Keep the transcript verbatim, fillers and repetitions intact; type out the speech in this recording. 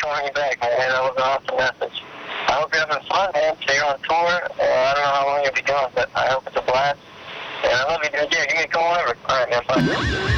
calling you back, man. That was an awesome message. I hope you're having fun, man. So you're on tour. Uh, I don't know how long you'll be going, but I hope it's a blast. And I love you, dude. Yeah, give me a call whenever. All right, man. Bye.